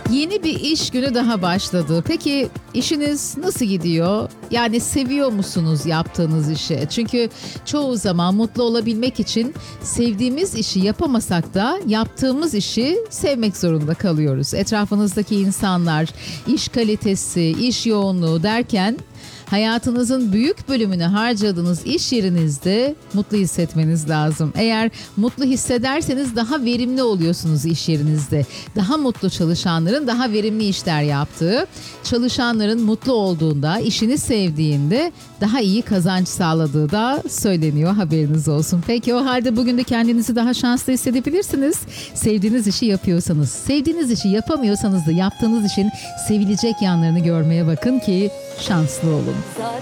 Yeni bir iş günü daha başladı. Peki işiniz nasıl gidiyor? Yani seviyor musunuz yaptığınız işi? Çünkü çoğu zaman mutlu olabilmek için sevdiğimiz işi yapamasak da yaptığımız işi sevmek zorunda kalıyoruz. Etrafınızdaki insanlar, iş kalitesi, iş yoğunluğu derken hayatınızın büyük bölümünü harcadığınız iş yerinizde mutlu hissetmeniz lazım. Eğer mutlu hissederseniz daha verimli oluyorsunuz iş yerinizde. Daha mutlu çalışanların daha verimli işler yaptığı, çalışanların mutlu olduğunda, işini sevdiğinde daha iyi kazanç sağladığı da söyleniyor. Haberiniz olsun. Peki o halde bugün de kendinizi daha şanslı hissedebilirsiniz. Sevdiğiniz işi yapıyorsanız, sevdiğiniz işi yapamıyorsanız da yaptığınız işin sevilecek yanlarını görmeye bakın ki şanslı olun.